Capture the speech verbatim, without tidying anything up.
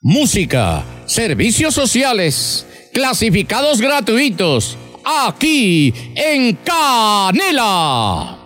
música, servicios sociales, clasificados gratuitos, aquí en Canela.